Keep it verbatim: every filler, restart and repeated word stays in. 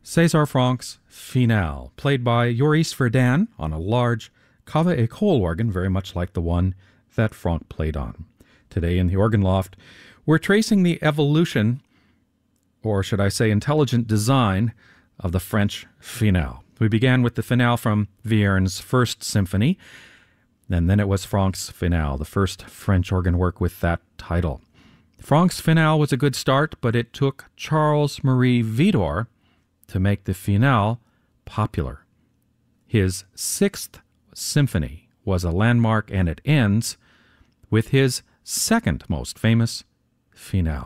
César Franck's Finale, played by Joris Verdin on a large Cava École organ, very much like the one that Franck played on. Today in the Organ Loft, we're tracing the evolution, or should I say intelligent design, of the French Finale. We began with the Finale from Viern's First Symphony, and then it was Franck's Finale, the first French organ work with that title. Franck's Finale was a good start, but it took Charles-Marie Widor to make the Finale popular. His Sixth Symphony was a landmark, and it ends with his second most famous Finale.